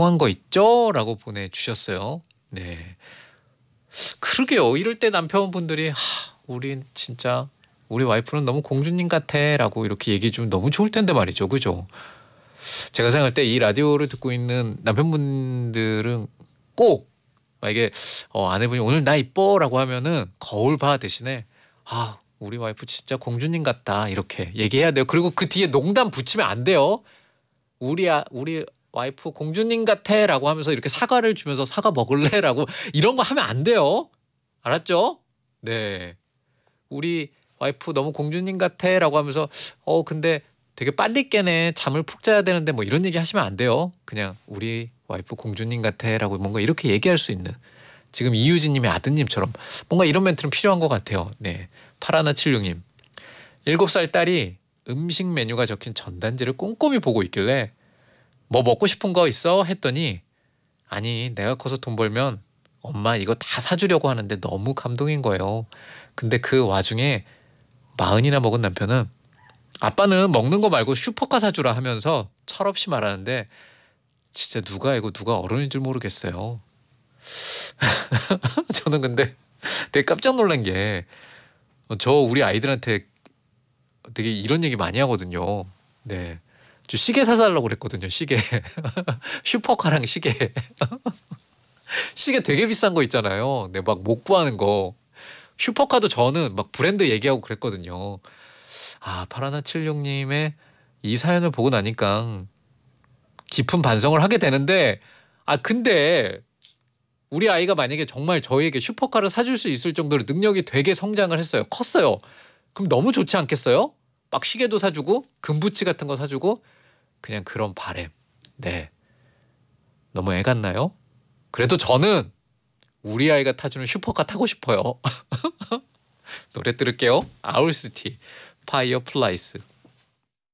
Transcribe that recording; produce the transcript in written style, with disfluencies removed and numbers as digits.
통한 거 있죠? 라고 보내주셨어요. 네. 그러게요. 이럴 때 남편분들이 우린 진짜 우리 와이프는 너무 공주님 같아 라고 이렇게 얘기해 주면 너무 좋을 텐데 말이죠. 그죠? 제가 생각할 때 이 라디오를 듣고 있는 남편분들은 꼭 만약에 아내분이 오늘 나 이뻐 라고 하면은 거울 봐 대신에 우리 와이프 진짜 공주님 같다 이렇게 얘기해야 돼요. 그리고 그 뒤에 농담 붙이면 안 돼요. 우리 와이프 공주님 같아 라고 하면서 이렇게 사과를 주면서 사과 먹을래? 라고 이런 거 하면 안 돼요. 알았죠? 네. 우리 와이프 너무 공주님 같아 라고 하면서 근데 되게 빨리 깨네. 잠을 푹 자야 되는데 뭐 이런 얘기 하시면 안 돼요. 그냥 우리 와이프 공주님 같아 라고 뭔가 이렇게 얘기할 수 있는 지금 이유진 님의 아드님처럼 뭔가 이런 멘트는 필요한 것 같아요. 네. 8176님 7살 딸이 음식 메뉴가 적힌 전단지를 꼼꼼히 보고 있길래 뭐 먹고 싶은 거 있어? 했더니 아니 내가 커서 돈 벌면 엄마 이거 다 사주려고 하는데 너무 감동인 거예요. 근데 그 와중에 40이나 먹은 남편은 아빠는 먹는 거 말고 슈퍼카 사주라 하면서 철없이 말하는데 진짜 누가 애고 누가 어른인 줄 모르겠어요. 저는 근데 되게 깜짝 놀란 게 저 우리 아이들한테 되게 이런 얘기 많이 하거든요. 네. 저 시계 사달라고 그랬거든요. 시계. 슈퍼카랑 시계. 시계 되게 비싼 거 있잖아요. 네, 막 못 구하는 거. 슈퍼카도 저는 막 브랜드 얘기하고 그랬거든요. 8176님의 이 사연을 보고 나니까 깊은 반성을 하게 되는데 근데 우리 아이가 만약에 정말 저희에게 슈퍼카를 사줄 수 있을 정도로 능력이 되게 성장을 했어요. 컸어요. 그럼 너무 좋지 않겠어요? 막 시계도 사주고 금부치 같은 거 사주고 그냥 그런 바램. 네. 너무 애 같나요? 그래도 저는 우리 아이가 타주는 슈퍼카 타고 싶어요. 노래 들을게요. 아울시티 파이어플라이스.